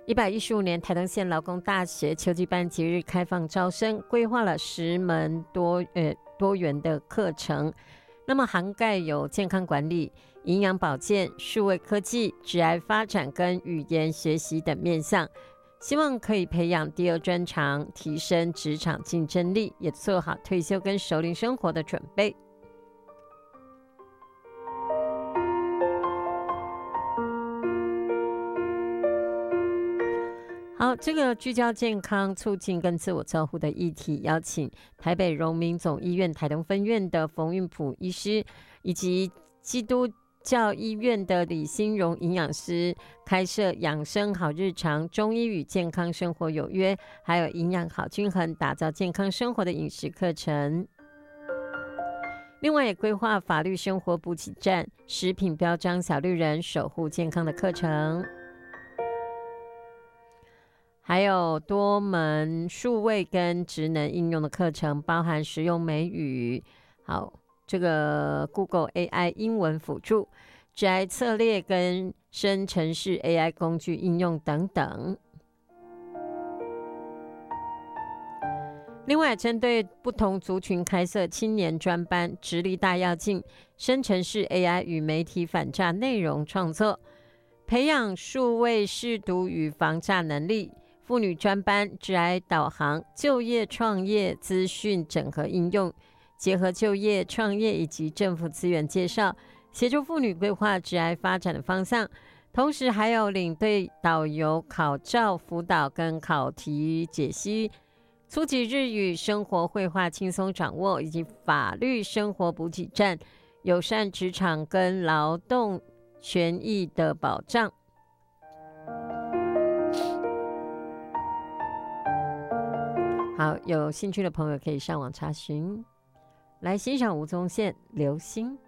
115年，台东县劳工大学秋季班即日开放招生，规划了10门多元的课程，那么涵盖有健康管理、营养保健、数位科技、职业发展跟语言学习等面向，希望可以培养第二专长，提升职场竞争力，也做好退休跟熟龄生活的准备。好，这个聚焦健康、促进跟自我照护的议题，邀请台北荣民总医院台东分院的冯运普医师，以及基督教医院的李新荣营养师，开设养生好日常、中医与健康生活有约，还有营养好均衡，打造健康生活的饮食课程。另外也规划法律生活补给站、食品标章小绿人守护健康的课程。还有多门数位跟职能应用的课程，包含实用美语，好，这个 Google AI 英文辅助、职策略跟生成式 AI 工具应用等等。另外，针对不同族群开设青年专班，直立大跃进、生成式 AI 与媒体反诈内容创作，培养数位识读与防诈能力。妇女专班、职涯导航、就业创业资讯整合应用，结合就业、创业以及政府资源介绍，协助妇女规划职涯发展的方向。同时还有领队导游考照辅导跟考题解析，初级日语、生活绘画轻松掌握，以及法律生活补给站、友善职场跟劳动权益的保障。好，有兴趣的朋友可以上网查询。来欣赏吴宗宪《流星》。